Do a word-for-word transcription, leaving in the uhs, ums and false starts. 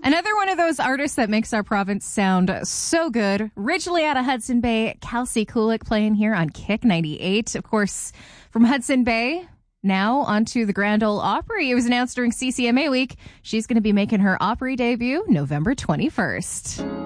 Another one of those artists that makes our province sound so good. Originally out of Hudson Bay, Kelsey Kulik playing here on Kick ninety-eight. Of course, from Hudson Bay, now onto the Grand Ole Opry. It was announced during C C M A week. She's going to be making her Opry debut November twenty-first.